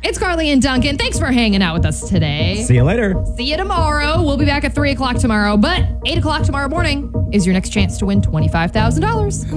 It's Carly and Duncan. Thanks for hanging out with us today. See you later. See you tomorrow. We'll be back at 3 o'clock tomorrow, but 8 o'clock tomorrow morning is your next chance to win $25,000.